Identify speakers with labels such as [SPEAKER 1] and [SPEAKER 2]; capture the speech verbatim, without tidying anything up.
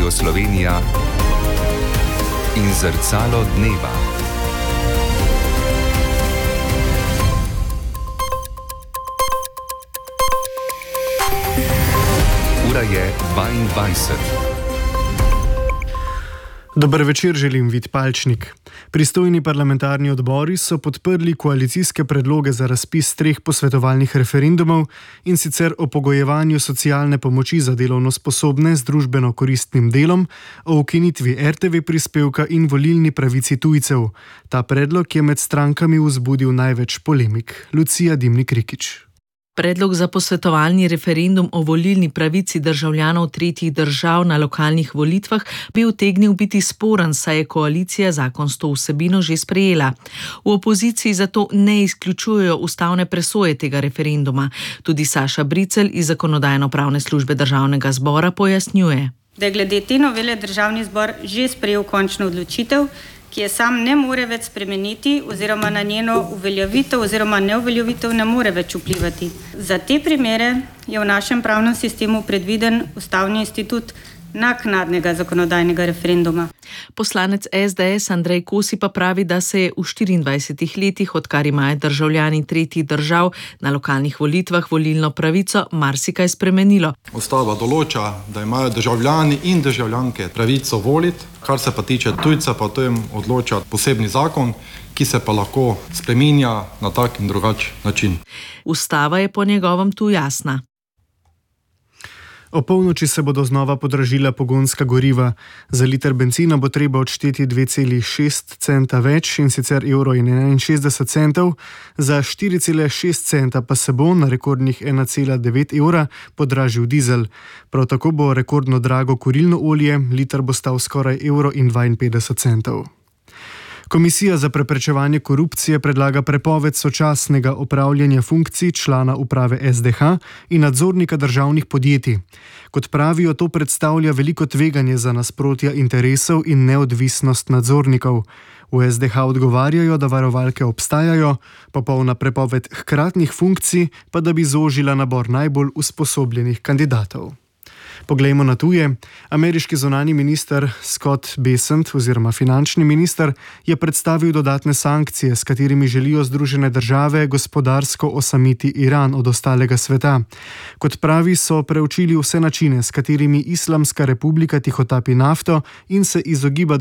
[SPEAKER 1] Radio Slovenija in Zrcalo dneva. Ura je dvaindvajset.
[SPEAKER 2] Dober večer, želim Vid Palčnik. Pristojni parlamentarni odbori so podprli koalicijske predloge za razpis treh posvetovalnih referendumov, in sicer o pogojevanju socialne pomoči za delovno sposobne z družbeno koristnim delom, o ukinitvi er te ve prispevka in volilni pravici tujcev. Ta predlog je med strankami vzbudil največ polemik. Lucija Dimnik Rikič.
[SPEAKER 3] Predlog za posvetovalni referendum o volilni pravici državljanov tretjih držav na lokalnih volitvah bi utegnil biti sporen, saj je koalicija zakon s to vsebino že sprejela. V opoziciji zato ne izključujejo ustavne presoje tega referenduma. Tudi Saša Bricelj iz Zakonodajno-pravne službe Državnega zbora pojasnjuje,
[SPEAKER 4] da je glede te novele Državni zbor že sprejel končno odločitev, ki je sam ne more več spremeniti oziroma na njeno uveljavitev oziroma neuveljavitev ne more več vplivati. Za te primere je v našem pravnem sistemu predviden ustavni institut naknadnega zakonodajnega referenduma.
[SPEAKER 3] Poslanec es de es Andrej Kosi pa pravi, da se je v štiriindvajsetih letih, odkar imajo državljani tretjih držav na lokalnih volitvah volilno pravico, marsikaj spremenilo.
[SPEAKER 5] Ustava določa, da imajo državljani in državljanke pravico voliti, kar se pa tiče tujca, pa to jim odloča posebni zakon, ki se pa lahko spreminja na tak in drugačen način.
[SPEAKER 3] Ustava je po njegovem tu jasna.
[SPEAKER 2] O polnoči se bodo znova podražila pogonska goriva. Za liter bencina bo treba odšteti dve celi šest centa več, in sicer evro in enainšestdeset centov, za štiri cele šest centa pa se bo na rekordnih ena cela devet evra podražil dizel. Prav tako bo rekordno drago kurilno olje, liter bo stal skoraj evro in dvainpetdeset centov. Komisija za preprečevanje korupcije predlaga prepoved sočasnega opravljanja funkcij člana uprave es de ha in nadzornika državnih podjetij. Kot pravijo, to predstavlja veliko tveganje za nasprotja interesov in neodvisnost nadzornikov. V es de ha odgovarjajo, da varovalke obstajajo, popolna prepoved hkratnih funkcij pa da bi zožila nabor najbolj usposobljenih kandidatov. Poglejmo na tuje. Ameriški zunanji minister Scott Bessent oziroma finančni minister je predstavil dodatne sankcije, s katerimi želijo Združene države gospodarsko osamiti Iran od ostalega sveta. Kot pravi, so preučili vse načine, s katerimi Islamska republika tihotapi nafto in se izogiba